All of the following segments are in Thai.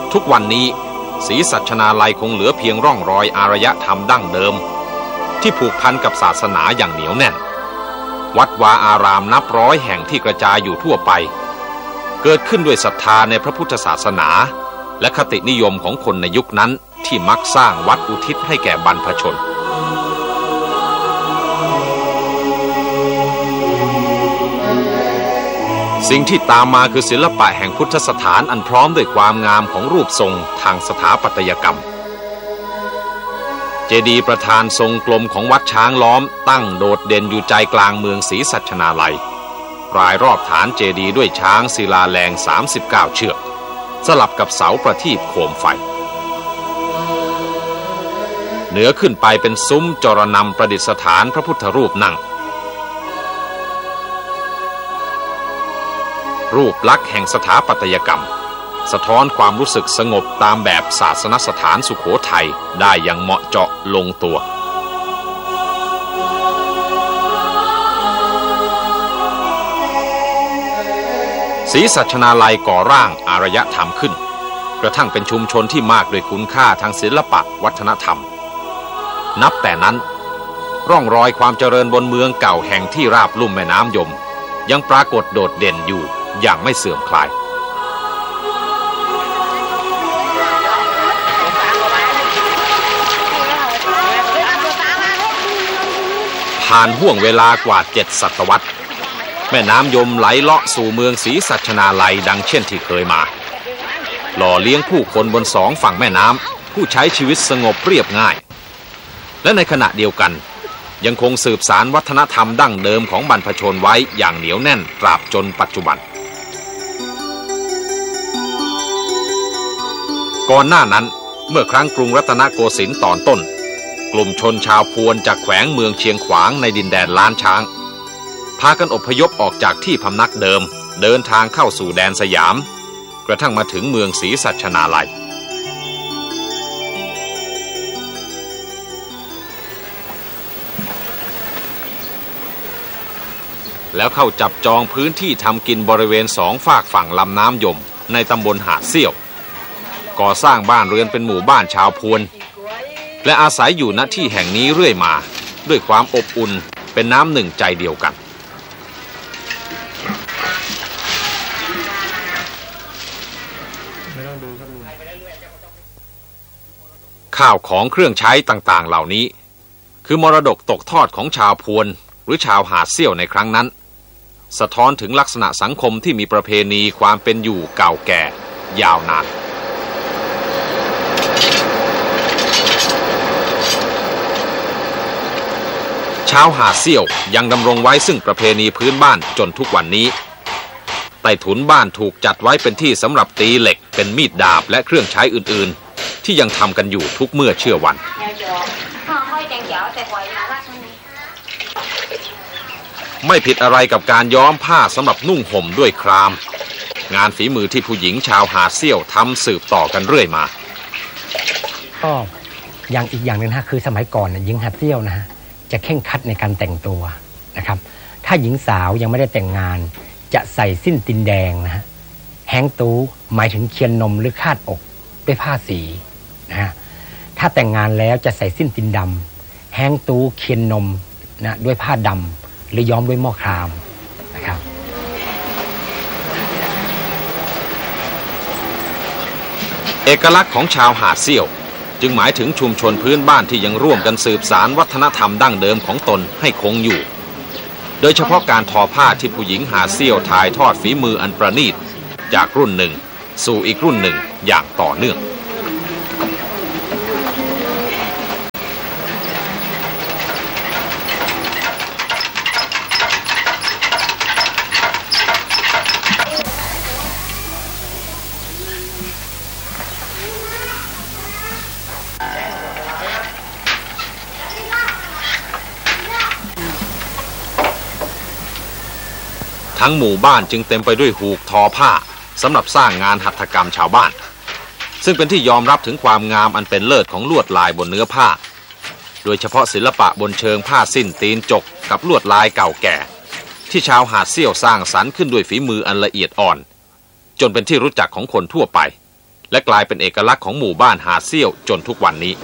ทุกวันนี้ศรีสัชนาลัยคงเหลือเพียงร่องรอยอารยธรรมดั้งเดิมที่ผูกพันกับศาสนาอย่างเหนียวแน่นวัดวาอารามนับร้อยแห่งที่กระจายอยู่ทั่วไปเกิดขึ้นด้วยศรัทธาในพระพุทธศาสนาและคตินิยมของคนในยุคนั้นที่มักสร้างวัดอุทิศให้แก่บรรพชนสิ่งที่ตามมาคือศิลปะแห่งพุทธสถานอันพร้อมด้วยความงามของรูปทรงทางสถาปัตยกรรมเจดีย์ประธานทรงกลมของวัดช้างล้อมตั้งโดดเด่นอยู่ใจกลางเมืองศรีสัชนาลัยรายรอบฐานเจดีย์ด้วยช้างศิลาแรง39เชือกสลับกับเสาประทีปโคมไฟเหนือขึ้นไปเป็นซุ้มจรณำประดิษฐานพระพุทธรูปนั่งรูปลักษณ์แห่งสถาปัตยกรรมสะท้อนความรู้สึกสงบตามแบบศาสนสถานสุโขทัยได้อย่างเหมาะเจาะลงตัวศรีสัชนาลัยก่อร่างอารยธรรมขึ้นกระทั่งเป็นชุมชนที่มากด้วยคุณค่าทางศิลปะวัฒนธรรมนับแต่นั้นร่องรอยความเจริญบนเมืองเก่าแห่งที่ราบลุ่มแม่น้ำยมยังปรากฏโดดเด่นอยู่อย่างไม่เสื่อมคลายผ่านห่วงเวลากว่า7 ศตวรรษแม่น้ำยมไหลเลาะสู่เมืองศรีสัชนาลัยดังเช่นที่เคยมาหล่อเลี้ยงผู้คนบนสองฝั่งแม่น้ำผู้ใช้ชีวิตสงบเรียบง่ายและในขณะเดียวกันยังคงสืบสานวัฒนธรรมดั้งเดิมของบรรพชนไว้อย่างเหนียวแน่นตราบจนปัจจุบันก่อนหน้านั้นเมื่อครั้งกรุงรัตนโกสินทร์ตอนต้นกลุ่มชนชาวพวนจากแขวงเมืองเชียงขวางในดินแดนล้านช้างพากันอพยพออกจากที่พำนักเดิมเดินทางเข้าสู่แดนสยามกระทั่งมาถึงเมืองศรีสัชนาลัยแล้วเข้าจับจองพื้นที่ทำกินบริเวณสองฝากฝั่งลำน้ำยมในตำบลหาดเซี่ยวก่อสร้างบ้านเรือนเป็นหมู่บ้านชาวพวนและอาศัยอยู่ณที่แห่งนี้เรื่อยมาด้วยความอบอุ่นเป็นน้ำหนึ่งใจเดียวกันข้าวของเครื่องใช้ต่างๆเหล่านี้คือมรดกตกทอดของชาวพวนหรือชาวหาดเซี่ยวในครั้งนั้นสะท้อนถึงลักษณะสังคมที่มีประเพณีความเป็นอยู่เก่าแก่ยาวนานชาวหาดเซี่ยวยังดำรงไว้ซึ่งประเพณีพื้นบ้านจนทุกวันนี้ใต้ถุนบ้านถูกจัดไว้เป็นที่สำหรับตีเหล็กเป็นมีดดาบและเครื่องใช้อื่นๆที่ยังทำกันอยู่ทุกเมื่อเชื่อวันไม่ผิดอะไรกับการย้อมผ้าสำหรับนุ่งห่มด้วยครามงานฝีมือที่ผู้หญิงชาวหาดเซี่ยวทำสืบต่อกันเรื่อยมาก็อย่างอีกอย่างนึงนะคือสมัยก่อนหญิงหาดเซี่ยวนะฮะจะเคร่งครัดในการแต่งตัวนะครับถ้าหญิงสาวยังไม่ได้แต่งงานจะใส่สิ้นตินแดงนะฮะแฮงตูหมายถึงเคียนนมหรือคาดอกด้วยผ้าสีนะฮะถ้าแต่งงานแล้วจะใส่สิ้นตินดำแฮงตูเคียนนมนะด้วยผ้าดำหรือย้อมด้วยหม้อครามนะครับเอกลักษณ์ของชาวหาดเซี่ยวจึงหมายถึงชุมชนพื้นบ้านที่ยังร่วมกันสืบสานวัฒนธรรมดั้งเดิมของตนให้คงอยู่โดยเฉพาะการทอผ้าที่ผู้หญิงหาดเซี่ยวถ่ายทอดฝีมืออันประณีตจากรุ่นหนึ่งสู่อีกรุ่นหนึ่งอย่างต่อเนื่องทั้งหมู่บ้านจึงเต็มไปด้วยหูกทอผ้าสำหรับสร้างงานหัตถกรรมชาวบ้านซึ่งเป็นที่ยอมรับถึงความงามอันเป็นเลิศของลวดลายบนเนื้อผ้าโดยเฉพาะศิลปะบนเชิงผ้าสิ้นตีนจกกับลวดลายเก่าแก่ที่ชาวหาดเซี่ยวสร้างสรรค์ขึ้นด้วยฝีมืออันละเอียดอ่อนจนเป็นที่รู้จักของคนทั่วไปและกลายเป็นเอกลักษณ์ของหมู่บ้านหาดเซี่ยวจนทุกวันนี้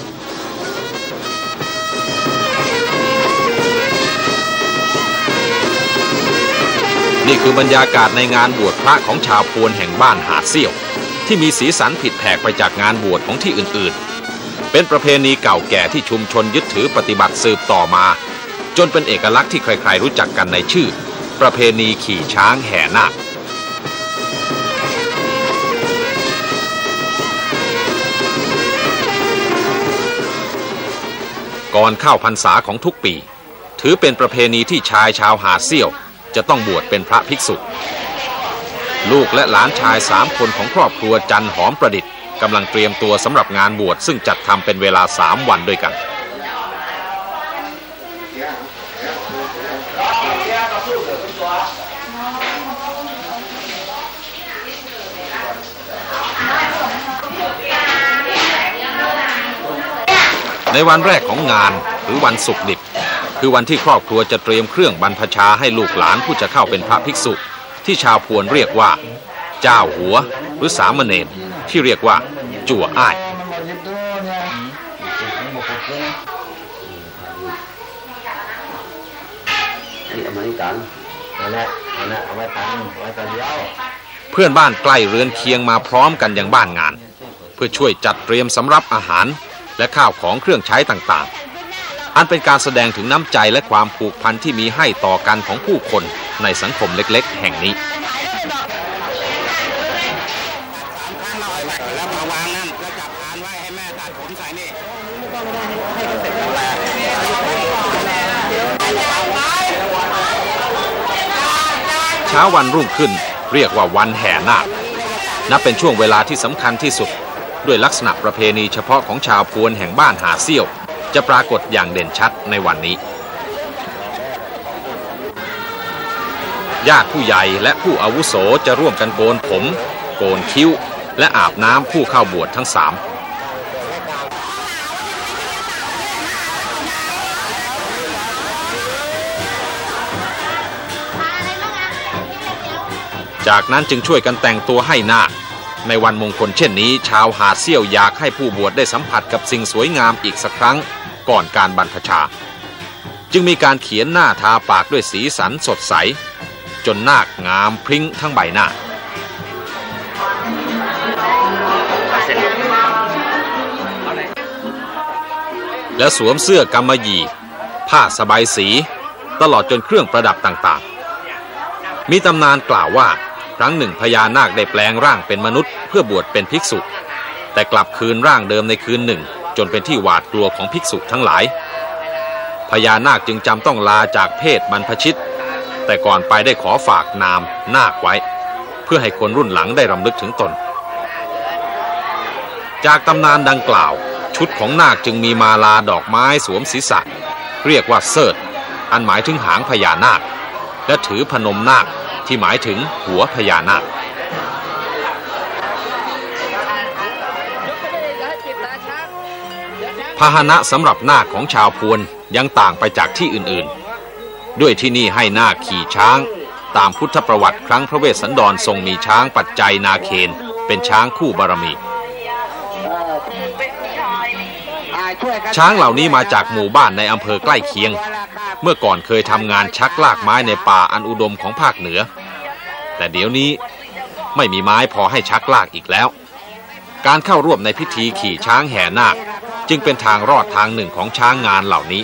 นี่คือบรรยากาศในงานบวชพระของชาวพวนแห่งบ้านหาดเซี่ยวที่มีสีสันผิดแผกไปจากงานบวชของที่อื่นๆเป็นประเพณีเก่าแก่ที่ชุมชนยึดถือปฏิบัติสืบต่อมาจนเป็นเอกลักษณ์ที่ใครๆรู้จักกันในชื่อประเพณีขี่ช้างแห่นาคก่อนเข้าพรรษาของทุกปีถือเป็นประเพณีที่ชายชาวหาดเซี่ยวจะต้องบวชเป็นพระภิกษุลูกและหลานชาย3 คนของครอบครัวจันหอมประดิษฐ์กำลังเตรียมตัวสำหรับงานบวชซึ่งจัดทำเป็นเวลา3 วันด้วยกันในวันแรกของงานหรือวันศุกร์ดิบคือวันที่ครอบครัวจะเตรียมเครื่องบรรพชาให้ลูกหลานผู้จะเข้าเป็นพระภิกษุที่ชาวพวนเรียกว่าเจ้าหัวหรือสามเณรที่เรียกว่าจั่วอ้ายเพื่อนบ้านใกล้เรือนเคียงมาพร้อมกันยังบ้านงานเพื่อช่วยจัดเตรียมสำรับอาหารและข้าวของเครื่องใช้ต่างๆอันเป็นการแสดงถึงน้ำใจและความผูกพันที่มีให้ต่อกันของผู้คนในสังคมเล็กๆแห่งนี้เช้าวันรุ่งขึ้นเรียกว่าวันแห่นาคนับเป็นช่วงเวลาที่สำคัญที่สุดด้วยลักษณะประเพณีเฉพาะของชาวพวนแห่งบ้านหาดเซี่ยวจะปรากฏอย่างเด่นชัดในวันนี้ญาติผู้ใหญ่และผู้อาวุโสจะร่วมกันโกนผมโกนคิ้วและอาบน้ำผู้เข้าบวชทั้ง3จากนั้นจึงช่วยกันแต่งตัวให้นาคในวันมงคลเช่นนี้ชาวหาดเซี่ยวอยากให้ผู้บวชได้สัมผัสกับสิ่งสวยงามอีกสักครั้งก่อนการบรรพชาจึงมีการเขียนหน้าทาปากด้วยสีสันสดใสจนนาคงามพริ้งทั้งใบหน้าแล้วสวมเสื้อกำมะหยี่ผ้าสบายสีตลอดจนเครื่องประดับต่างๆมีตำนานกล่าวว่าครั้งหนึ่งพญานาคได้แปลงร่างเป็นมนุษย์เพื่อบวชเป็นภิกษุแต่กลับคืนร่างเดิมในคืนหนึ่งจนเป็นที่หวาดกลัวของภิกษุทั้งหลายพญานาคจึงจำต้องลาจากเพศบรรพชิตแต่ก่อนไปได้ขอฝากนามนาคไว้เพื่อให้คนรุ่นหลังได้รำลึกถึงตนจากตำนานดังกล่าวชุดของนาคจึงมีมาลาดอกไม้สวมศีรษะเรียกว่าเสิร์ธอันหมายถึงหางพญานาคและถือพนมนาคที่หมายถึงหัวพญานาคพาหนะสำหรับนาคของชาวพวนยังต่างไปจากที่อื่นๆด้วยที่นี่ให้นาคขี่ช้างตามพุทธประวัติครั้งพระเวสสันดรทรงมีช้างปัจจัยนาเคนเป็นช้างคู่บารมีช้างเหล่านี้มาจากหมู่บ้านในอำเภอใกล้เคียงเมื่อก่อนเคยทำงานชักลากไม้ในป่าอันอุดมของภาคเหนือแต่เดี๋ยวนี้ไม่มีไม้พอให้ชักลากอีกแล้วการเข้าร่วมในพิธีขี่ช้างแห่นาคจึงเป็นทางรอดทางหนึ่งของช้างงานเหล่านี้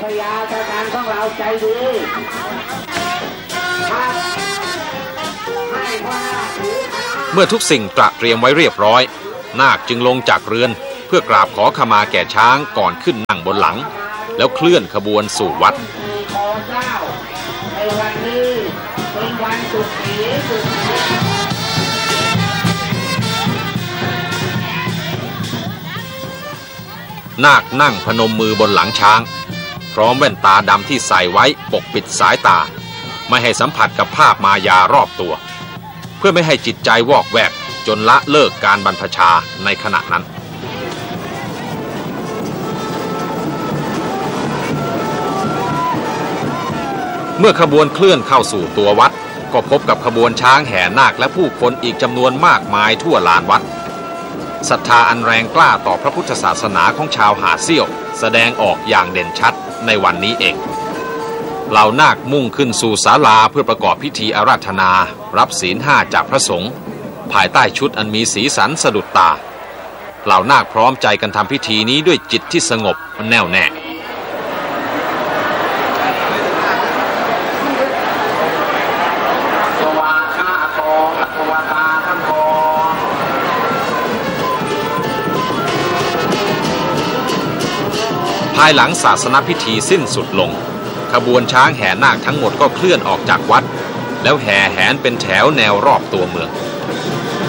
เมื่อทุกสิ่งตระเตรียมไว้เรียบร้อยนาคจึงลงจากเรือนเพื่อกราบขอขมาแก่ช้างก่อนขึ้นนั่งบนหลังแล้วเคลื่อนขบวนสู่วัดนาคนั่งพนมมือบนหลังช้างพร้อมแว่นตาดำที่ใส่ไว้ปกปิดสายตาไม่ให้สัมผัสกับภาพมายารอบตัวเพื่อไม่ให้จิตใจวอกแวกจนละเลิกการบรรพชาในขณะนั้นเมื่อขบวนเคลื่อนเข้าสู่ตัววัดก็พบกับขบวนช้างแห่นาคและผู้คนอีกจำนวนมากมายทั่วลานวัดศรัทธาอันแรงกล้าต่อพระพุทธศาสนาของชาวหาดเซี่ยวแสดงออกอย่างเด่นชัดในวันนี้เองเหล่านาคมุ่งขึ้นสู่ศาลาเพื่อประกอบพิธีอาราธนารับศีล5จากพระสงฆ์ภายใต้ชุดอันมีสีสันสะดุดตาเหล่านาคพร้อมใจกันทำพิธีนี้ด้วยจิตที่สงบแน่วแน่ภายหลังศาสนพิธีสิ้นสุดลงขบวนช้างแห่นาคทั้งหมดก็เคลื่อนออกจากวัดแล้วแห่แหนเป็นแถวแนวรอบตัวเมือง